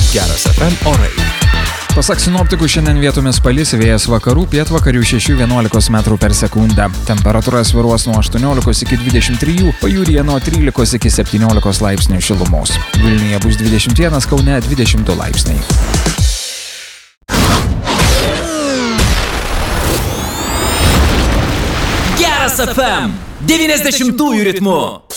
Geras FM orai. Pasak sinoptikų, šiandien vietomis palis, vėjas vakarų, pietvakarių 6–11 metrų per sekundę. Temperatūra svyruos nuo 18 iki 23, pajūryje nuo 13 iki 17 laipsnių šilumos. Vilniuje bus 21, Kaune 22 laipsniai. Geras FM 90-ųjų ritmu.